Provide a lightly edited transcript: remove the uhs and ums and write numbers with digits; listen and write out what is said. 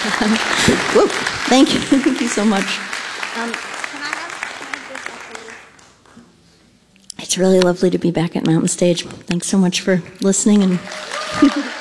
Whoa, thank you. Thank you so much. It's really lovely to be back at Mountain Stage. Thanks so much for listening and